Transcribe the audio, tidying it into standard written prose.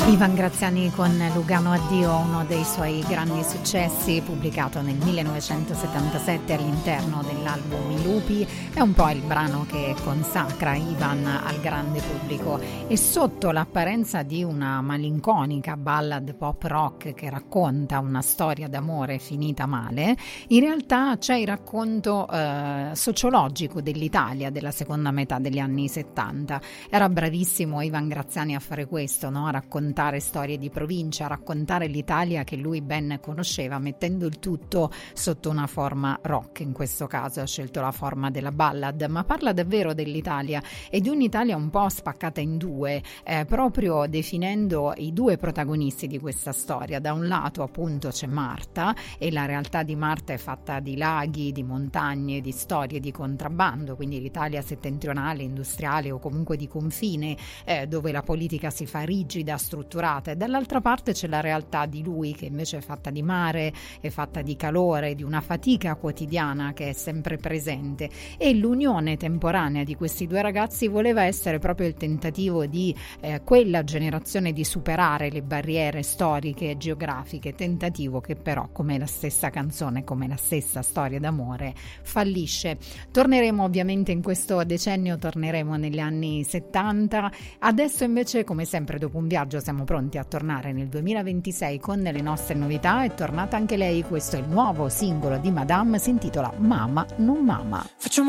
Ivan Graziani con Lugano Addio, uno dei suoi grandi successi, pubblicato nel 1977 all'interno dell'album I Lupi. È un po' il brano che consacra Ivan al grande pubblico, e sotto l'apparenza di una malinconica ballad pop rock che racconta una storia d'amore finita male, in realtà c'è il racconto sociologico dell'Italia della seconda metà degli anni 70. Era bravissimo Ivan Graziani a fare questo, no? A raccontare storie di provincia, a raccontare l'Italia che lui ben conosceva, mettendo il tutto sotto una forma rock. In questo caso ha scelto la forma della ballad, ma parla davvero dell'Italia e di un'Italia un po' spaccata in due, proprio definendo i due protagonisti di questa storia. Da un lato appunto c'è Marta, e la realtà di Marta è fatta di laghi, di montagne, di storie di contrabbando, quindi l'Italia settentrionale, industriale o comunque di confine, dove la politica si fa rigida, strutturata, e dall'altra parte c'è la realtà di lui che invece è fatta di mare, è fatta di calore, di una fatica quotidiana che è sempre presente, e l'unione temporanea di questi due ragazzi voleva essere proprio il tentativo di quella generazione di superare le barriere storiche e geografiche, tentativo che però, come la stessa canzone, come la stessa storia d'amore, fallisce. Torneremo ovviamente in questo decennio, torneremo negli anni 70. Adesso invece, come sempre, dopo un viaggio siamo pronti a tornare nel 2026 con le nostre novità. È tornata anche lei, questo è il nuovo singolo di Madame, si intitola Mama non Mama.